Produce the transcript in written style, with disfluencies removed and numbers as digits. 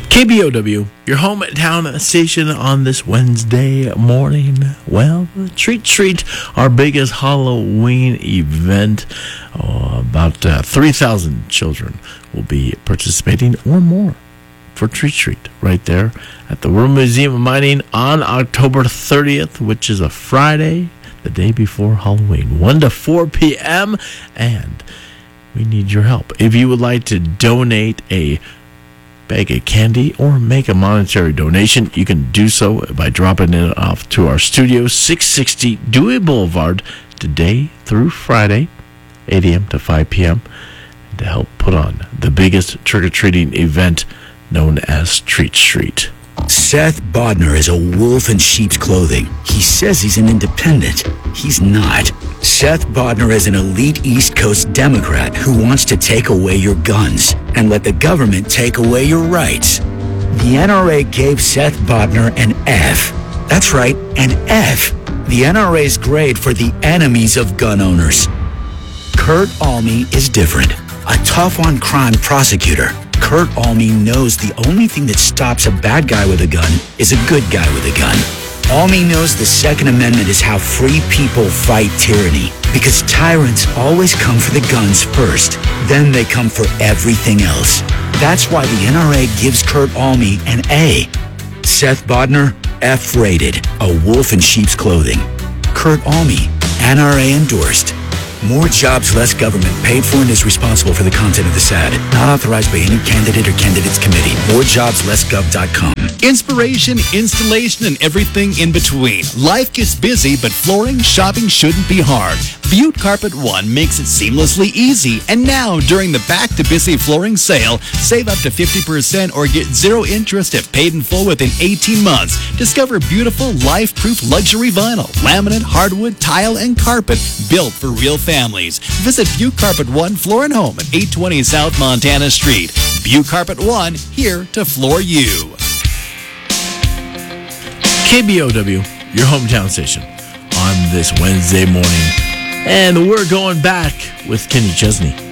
KBOW, your hometown station on this Wednesday morning. Well, Treat, our biggest Halloween event. About 3,000 children will be participating or more for Treat right there at the World Museum of Mining on October 30th, which is a Friday, the day before Halloween, 1 to 4 p.m. And we need your help. If you would like to donate a bag of candy or make a monetary donation, you can do so by dropping it off to our studio, 660 Dewey Boulevard, today through Friday, 8 a.m. to 5 p.m. to help put on the biggest trick-or-treating event known as Treat Street. Seth Bodner is a wolf in sheep's clothing. He says he's an independent. He's not. Seth Bodner is an elite East Coast Democrat who wants to take away your guns and let the government take away your rights. The NRA gave Seth Bodner an F. That's right, an F. The NRA's grade for the enemies of gun owners. Kurt Alme is different. A tough-on-crime prosecutor. Kurt Alme knows the only thing that stops a bad guy with a gun is a good guy with a gun. Alme knows the Second Amendment is how free people fight tyranny, because tyrants always come for the guns first, then they come for everything else. That's why the NRA gives Kurt Alme an A. Seth Bodner, F-rated, a wolf in sheep's clothing. Kurt Alme, NRA endorsed. More jobs, less government. Paid for and is responsible for the content of this ad. Not authorized by any candidate or candidates committee. MoreJobsLessGov.com. Inspiration, installation, and everything in between. Life gets busy, but flooring shopping shouldn't be hard. Butte Carpet One makes it seamlessly easy. And now, during the Back to Busy flooring sale, save up to 50% or get zero interest if paid in full within 18 months. Discover beautiful, life-proof luxury vinyl, laminate, hardwood, tile, and carpet built for real families. Visit Butte Carpet One Floor and Home at 820 South Montana Street. Butte Carpet One, here to floor you. KBOW, your hometown station, on this Wednesday morning. And we're going back with Kenny Chesney.